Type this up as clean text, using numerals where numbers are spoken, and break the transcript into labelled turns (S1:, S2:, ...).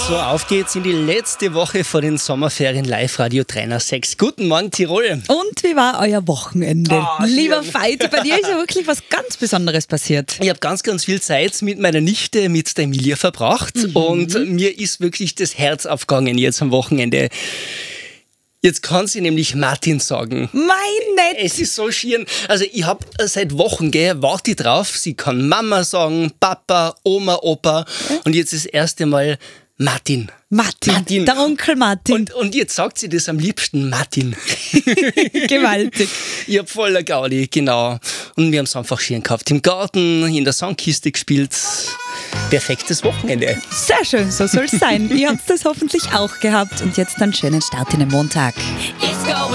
S1: So, auf geht's in die letzte Woche vor den Sommerferien. Live-Radio 306. Guten Morgen, Tirol.
S2: Und wie war euer Wochenende? Lieber Veit, bei dir ist ja wirklich was ganz Besonderes passiert.
S1: Ich habe ganz, ganz viel Zeit mit meiner Nichte, mit der Emilia verbracht. Und mir ist wirklich das Herz aufgegangen jetzt am Wochenende. Jetzt kann sie nämlich Martin sagen.
S2: Mein Nett!
S1: Es ist so schier. Also ich habe seit Wochen, warte ich drauf, sie kann Mama sagen, Papa, Oma, Opa. Und jetzt das erste Mal Martin.
S2: Martin, der Onkel Martin.
S1: Und jetzt sagt sie das am liebsten, Martin.
S2: Gewaltig.
S1: Ich hab voller Gaudi, genau. Und wir haben es einfach schön gehabt. Im Garten, in der Sandkiste gespielt. Perfektes Wochenende.
S2: Sehr schön, so soll es sein. Ihr habt das hoffentlich auch gehabt. Und jetzt einen schönen Start in den Montag.